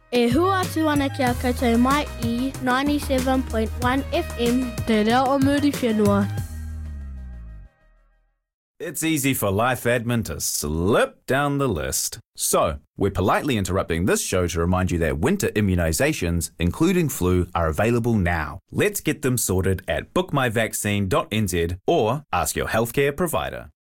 E hua atu ana ki a koutou mai I 97.1 FM Te Reo o Muri Whenua. It's easy for Life Admin to slip down the list. So, we're politely interrupting this show to remind you that winter immunisations, including flu, are available now. Let's get them sorted at bookmyvaccine.nz or ask your healthcare provider.